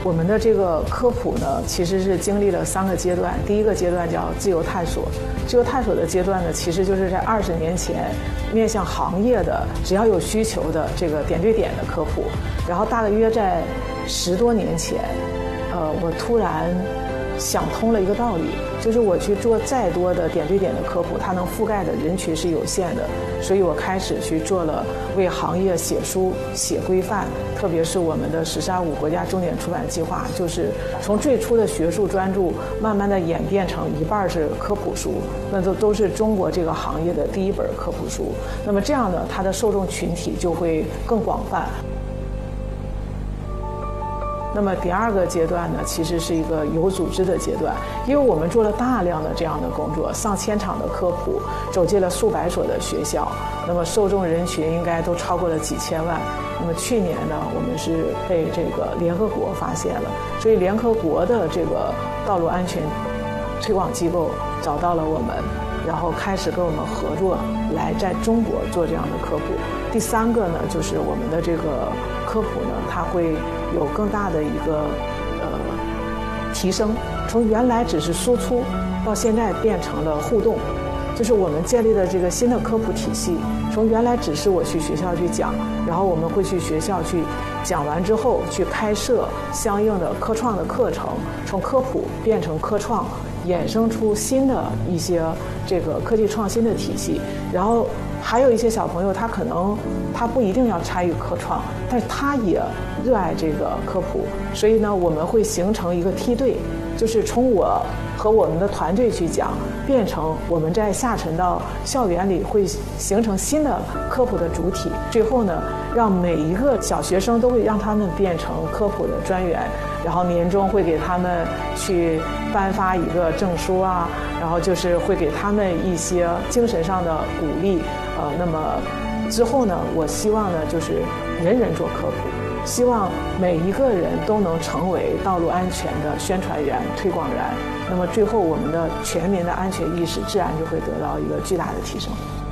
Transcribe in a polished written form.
我们的这个科普呢，其实是经历了3个阶段。第一个阶段叫自由探索，自由探索的阶段呢，其实就是在20年前面向行业的，只要有需求的这个点对点的科普。然后大约在10多年前，我突然想通了一个道理，就是我去做再多的点对点的科普，它能覆盖的人群是有限的，所以我开始去做了为行业写书、写规范，特别是我们的“1035”国家重点出版计划，就是从最初的学术专著，慢慢的演变成一半是科普书，那都是中国这个行业的第一本科普书。那么这样呢，它的受众群体就会更广泛。那么第2个阶段呢，其实是一个有组织的阶段，因为我们做了大量的这样的工作，上千场的科普，走进了数百所的学校，那么受众人群应该都超过了几千万。那么去年呢，我们是被这个联合国发现了，所以联合国的这个道路安全推广机构找到了我们，然后开始跟我们合作，来在中国做这样的科普。第3个呢，就是我们的这个科普呢，它会有更大的一个提升，从原来只是输出，到现在变成了互动，就是我们建立的这个新的科普体系。从原来只是我去学校去讲，然后我们会去学校去讲完之后去开设相应的科创的课程，从科普变成科创，衍生出新的一些这个科技创新的体系。然后还有一些小朋友，他可能他不一定要参与科创，但是他也热爱这个科普，所以呢，我们会形成一个梯队，就是从我和我们的团队去讲，变成我们在下沉到校园里会形成新的科普的主体，最后呢，让每一个小学生都会让他们变成科普的专员，然后年终会给他们去颁发一个证书啊，然后就是会给他们一些精神上的鼓励。那么之后呢，我希望呢，就是人人做科普，希望每一个人都能成为道路安全的宣传员、推广员。那么最后，我们的全民的安全意识自然就会得到一个巨大的提升。